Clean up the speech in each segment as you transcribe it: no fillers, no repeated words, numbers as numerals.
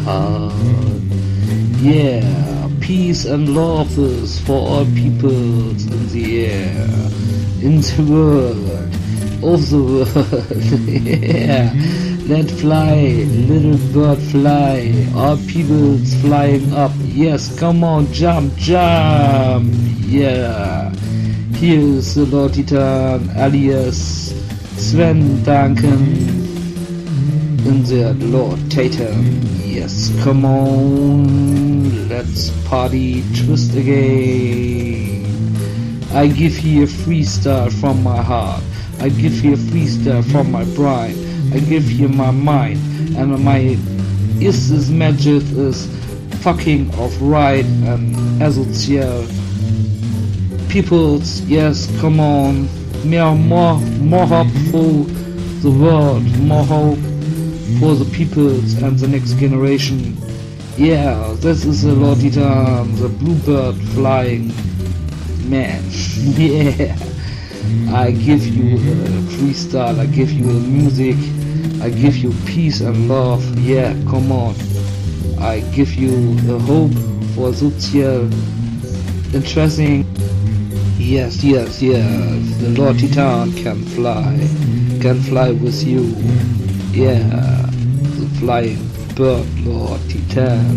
Yeah, peace and love is for all peoples in the air, in the world, of the world. Yeah, let fly, little bird fly, all peoples flying up. Yes, come on, jump, jump. Yeah, here is the Lord Titan alias Sven Duncan. In the Lord Titan. Yes, come on, let's party twist again. I give you a freestyle from my heart. I give you a freestyle from my brain. I give you my mind, and my this magic is fucking of right and asozial peoples. Yes, come on, more hope for the world, more hope for the peoples and the next generation. Yeah, this is the Lord Titan, the bluebird flying man. Yeah, I give you a freestyle, I give you a music, I give you peace and love. Yeah, come on, I give you the hope for social interesting. Yes, the Lord Titan can fly with you. Yeah, the flying bird, Lord Titan,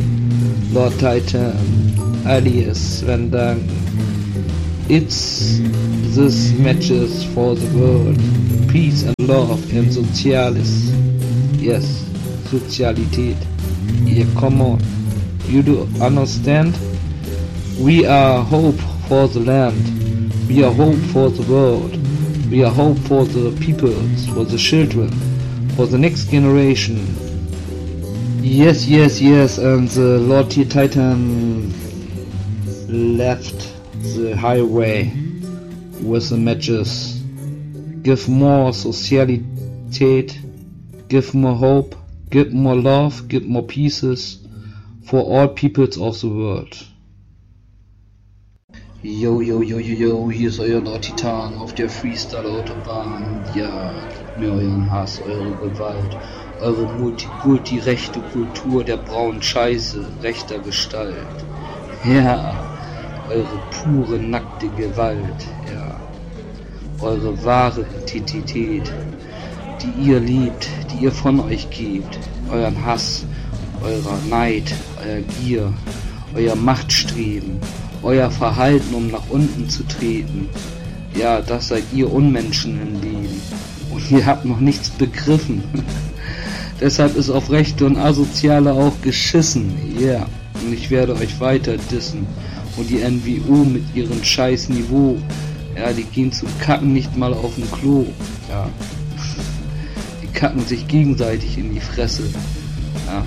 alias Sven Duncan. It's this matches for the world, peace and love and socialis. Yes, Sozialität. Yeah, come on, you do understand? We are hope for the land, we are hope for the world, we are hope for the peoples, for the children, for the next generation. Yes, and the Lord Titan left the highway with the matches. Give more socialität, give more hope, give more love, give more pieces for all peoples of the world. Yo, hier ist euer Lord Titan auf der Freestyle-Autobahn. Ja, gebt mir euren Hass, eure Gewalt, eure multikulti-rechte Kultur der braunen Scheiße, rechter Gestalt. Ja, eure pure, nackte Gewalt, ja, eure wahre Identität, die ihr liebt, die ihr von euch gebt, euren Hass, eurer Neid, euer Gier, euer Machtstreben, euer Verhalten, um nach unten zu treten. Ja, das seid ihr Unmenschen im Leben. Und ihr habt noch nichts begriffen. Deshalb ist auf Rechte und Asoziale auch geschissen. Ja, yeah. Und ich werde euch weiter dissen. Und die NWO mit ihrem scheiß Niveau. Ja, die gehen zum Kacken nicht mal auf dem Klo. Ja. Die kacken sich gegenseitig in die Fresse. Ja.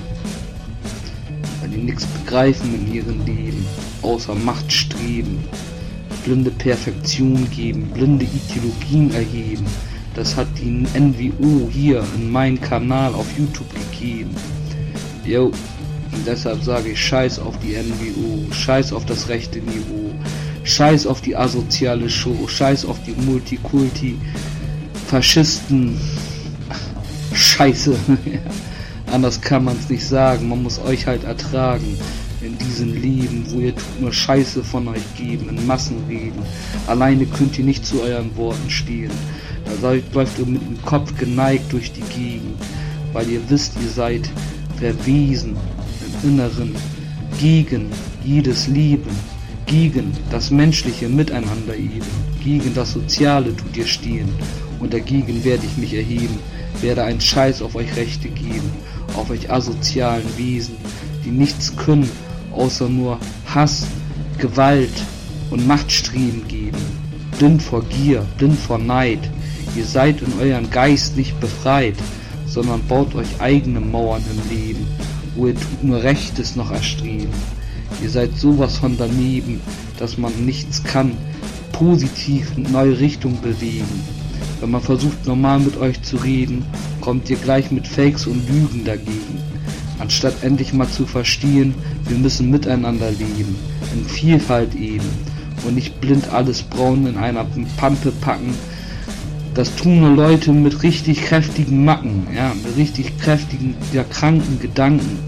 Weil die nichts begreifen in ihrem Leben. Außer Machtstreben, blinde Perfektion geben, blinde Ideologien erheben. Das hat die NWO hier in meinem Kanal auf YouTube gegeben. Jo, und deshalb sage ich Scheiß auf die NWO, Scheiß auf das rechte Niveau, Scheiß auf die asoziale Show, Scheiß auf die Multikulti, Faschisten, Scheiße. Anders kann man es nicht sagen, man muss euch halt ertragen. In diesem Leben, wo ihr nur Scheiße von euch geben, in Massenreden. Alleine könnt ihr nicht zu euren Worten stehen. Da läuft ihr mit dem Kopf geneigt durch die Gegend, weil ihr wisst, ihr seid verwiesen im Inneren, gegen jedes Leben, gegen das menschliche Miteinander eben, gegen das Soziale tut ihr stehen. Und dagegen werde ich mich erheben, werde einen Scheiß auf euch Rechte geben, auf euch asozialen Wesen, die nichts können, außer nur Hass, Gewalt und Machtstreben geben. Blind vor Gier, blind vor Neid. Ihr seid in euren Geist nicht befreit, sondern baut euch eigene Mauern im Leben, wo ihr tut nur Rechtes noch erstreben. Ihr seid sowas von daneben, dass man nichts kann, positiv in neue Richtung bewegen. Wenn man versucht normal mit euch zu reden, kommt ihr gleich mit Fakes und Lügen dagegen. Anstatt endlich mal zu verstehen, wir müssen miteinander leben, in Vielfalt eben und nicht blind alles braun in einer Pampe packen. Das tun nur Leute mit richtig kräftigen Macken, ja, mit richtig kräftigen, ja, kranken Gedanken.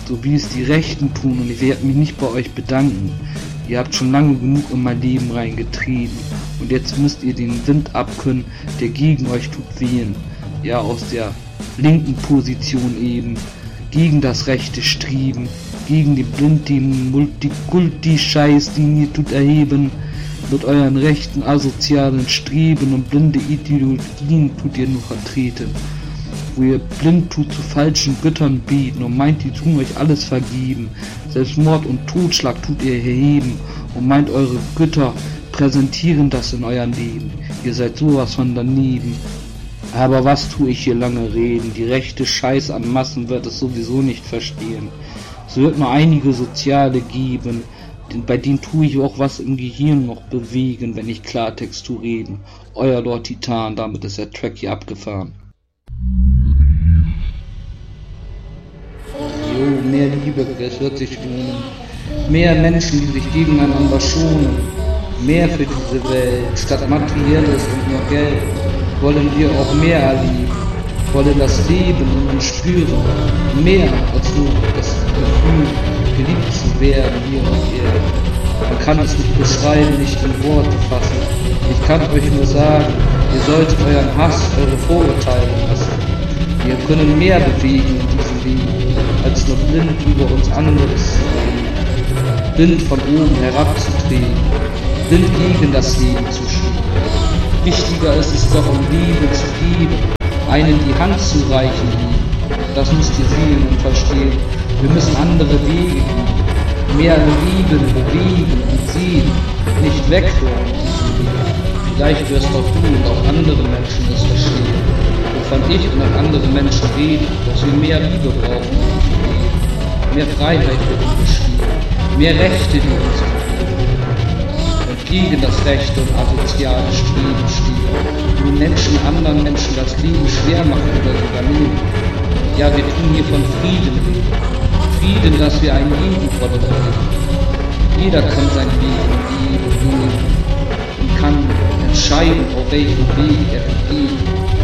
so wie es die Rechten tun, und ich werde mich nicht bei euch bedanken. Ihr habt schon lange genug in mein Leben reingetrieben und jetzt müsst ihr den Wind abkönnen, der gegen euch tut wehen. Ja, aus der linken Position eben, gegen das rechte Streben, gegen den blinden Multikulti-Scheiß, den ihr tut erheben. Mit euren rechten asozialen Streben und blinde Ideologien tut ihr nur vertreten. Wo ihr blind tut zu falschen Göttern beten und meint, die tun euch alles vergeben. Selbst Mord und Totschlag tut ihr erheben und meint, eure Götter präsentieren das in eurem Leben. Ihr seid sowas von daneben. Aber was tue ich hier lange reden? Die rechte Scheiß an Massen wird es sowieso nicht verstehen. Es wird nur einige Soziale geben, bei denen tue ich auch was im Gehirn noch bewegen, wenn ich Klartext zu reden. Euer Lord Titan, damit ist der Track hier abgefahren. Jo, mehr Liebe, es wird sich lohnen. Mehr Menschen, die sich gegeneinander schonen. Mehr für diese Welt, statt Materielles und nur Geld. Wollen wir auch mehr erleben. Wollen das Leben in uns spüren. Mehr als nur das Gefühl, geliebt zu werden hier auf Erden. Man kann es nicht beschreiben, nicht in Worte fassen. Ich kann euch nur sagen, ihr solltet euren Hass, eure Vorurteile lassen. Wir können mehr bewegen in diesem Leben, als nur blind über uns anderes zu reden. Blind von oben herabzutreten, blind gegen das Leben zu schieben. Wichtiger ist es doch, um Liebe zu geben, einen die Hand zu reichen lieben. Das müsst ihr sehen und verstehen. Wir müssen andere Wege gehen, mehr lieben, bewegen und sehen, nicht weghören in diesem Leben. Vielleicht wirst auch du und auch andere Menschen das verstehen, wovon ich und auch andere Menschen reden, dass wir mehr Liebe brauchen in diesem Leben, mehr Freiheit wird uns beschrieben, mehr Rechte, die uns gegeben und gegen das rechte und asoziale Streben stehen, wo Menschen anderen Menschen das Leben schwer machen oder sogar nehmen. Ja, wir tun hier von Frieden reden. Frieden, dass wir einen jeden vor uns haben. Jeder kann sein Leben gehen und kann entscheiden, auf welchen Weg er geht.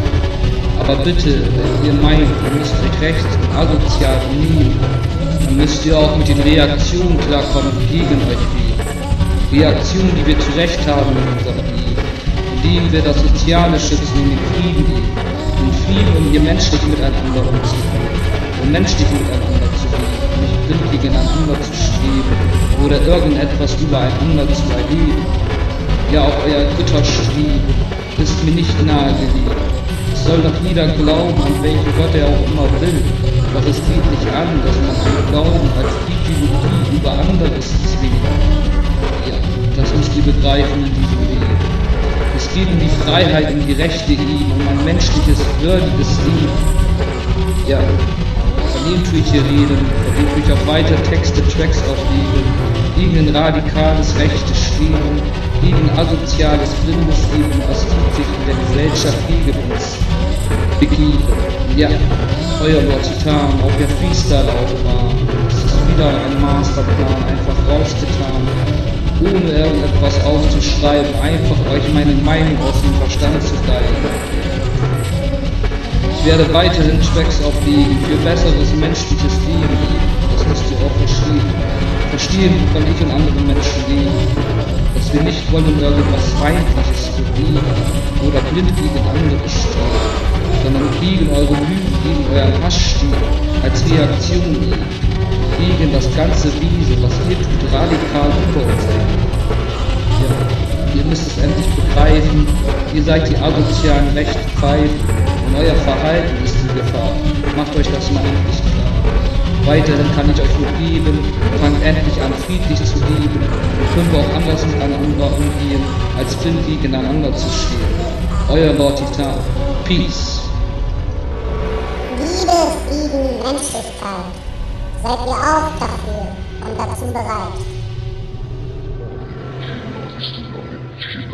Aber bitte, wenn ihr meint, ihr müsst euch rechts und asozial nehmen, dann müsst ihr auch mit den Reaktionen klarkommen, die gegen euch gehen. Reaktionen, die wir zu Recht haben in unserem Leben, indem wir das Soziale schützen und den Frieden geben. Den Frieden, um hier menschlich miteinander umzugehen, um menschlich miteinander zu leben, nicht blind gegeneinander zu streben oder irgendetwas übereinander zu erleben. Ja, auch euer Götterstreben ist mir nicht nahegelegt. Es soll doch jeder glauben, an welchen Gott er auch immer will. Doch es geht nicht an, dass man einen Glauben als Ideologie über anderes zwingt. Ja, das müsst ihr begreifen in diesem Leben. Es geht um die Freiheit, um die Rechte eben, um ein menschliches, würdiges Leben. Ja, von dem tue ich hier reden, von dem tue ich auch weiter Texte, Tracks auflegen, gegen ein radikales, rechtes Streben, gegen asoziales, blindes Leben, was tut sich in der Gesellschaft gegen uns begeben. Ja, euer Lord Titan auf der Freestyle-Autobahn. Es ist wieder ein Masterplan, einfach rausgetan, ohne irgendetwas aufzuschreiben, einfach euch meine Meinung aus dem Verstand zu teilen. Ich werde weiterhin Tracks auflegen für besseres menschliches Leben. Das müsst ihr auch verstehen. Verstehen, wovon ich und andere Menschen leben. Dass wir nicht wollen irgendwas Feindliches bewegen oder blind gegen andere stehen, sondern gegen eure Lügen, gegen euren Hass stehen, als Reaktion gegen das ganze Wesen, was ihr tut, radikal über uns hängt. Ja, ihr müsst es endlich begreifen, ihr seid die asozialen Rechtspfeifen und euer Verhalten ist die Gefahr. Macht euch das mal endlich klar. Weiterhin kann ich euch nur geben, fangt endlich an friedlich zu leben und können wir auch anders miteinander umgehen, als blind gegeneinander zu stehen. Euer Lord Titan. Peace. Liebe, Frieden, Menschlichkeit. Seid ihr auch dafür und dazu bereit?